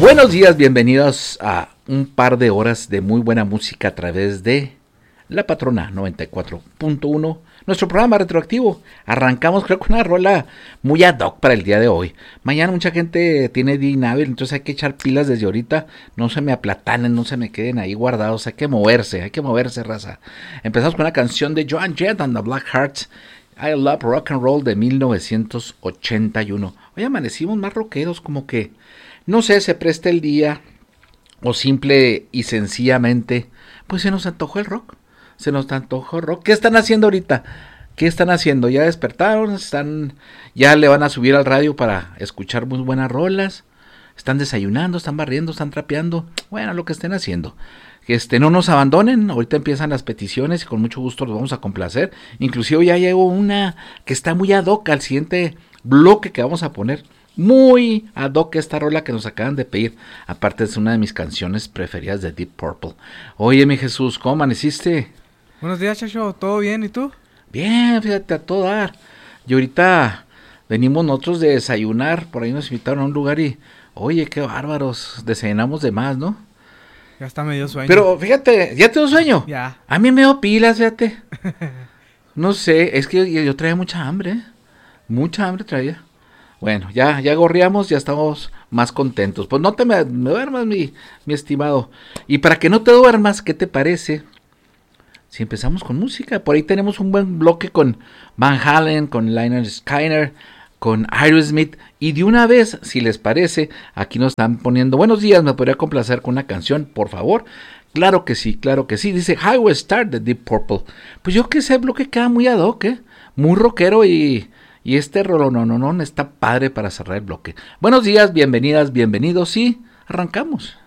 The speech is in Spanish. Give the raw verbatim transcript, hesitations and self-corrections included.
Buenos días, bienvenidos a un par de horas de muy buena música a través de La Patrona noventa y cuatro punto uno, nuestro programa retroactivo. Arrancamos creo con una rola muy ad hoc para el día de hoy. Mañana mucha gente tiene día inhábil, entonces hay que echar pilas desde ahorita. No se me aplatanen, no se me queden ahí guardados, hay que moverse, hay que moverse, raza. Empezamos con una canción de Joan Jett and the Black Hearts, I Love Rock and Roll, de mil novecientos ochenta y uno. Hoy amanecimos más rockeros, como que no sé, se presta el día o simple y sencillamente pues se nos antojó el rock. Se nos antojó el rock. ¿Qué están haciendo ahorita? ¿Qué están haciendo? ¿Ya despertaron? ¿Están ya le van a subir al radio para escuchar muy buenas rolas? ¿Están desayunando? ¿Están barriendo? ¿Están trapeando? Bueno, lo que estén haciendo. Este, no nos abandonen, ahorita empiezan las peticiones y con mucho gusto los vamos a complacer. Inclusive ya llegó una que está muy ad hoc al siguiente bloque que vamos a poner. Muy ad hoc esta rola que nos acaban de pedir. Aparte es una de mis canciones preferidas de Deep Purple. Oye, mi Jesús, ¿cómo amaneciste? Buenos días, Chacho, ¿todo bien? ¿Y tú? Bien, fíjate, a todo dar. Y ahorita venimos nosotros de desayunar, por ahí nos invitaron a un lugar y, oye, qué bárbaros, desayunamos de más, ¿no? Ya está medio sueño. Pero fíjate, ¿ya te dio sueño? Ya. A mí me dio pilas, fíjate. No sé, es que yo, yo traía mucha hambre, ¿eh? Mucha hambre traía. Bueno, ya, ya gorreamos, ya estamos más contentos. Pues no te me, me duermas, mi, mi estimado. Y para que no te duermas, ¿qué te parece si empezamos con música? Por ahí tenemos un buen bloque con Van Halen, con Lynyrd Skynyrd, con Aerosmith. Y de una vez, si les parece, aquí nos están poniendo buenos días, me podría complacer con una canción, por favor. Claro que sí, claro que sí. Dice Highway Star de Deep Purple. Pues yo que sé, el bloque queda muy ad hoc, ¿eh? Muy rockero y... Y este rolón no, no, no, está padre para cerrar el bloque. Buenos días, bienvenidas, bienvenidos y arrancamos.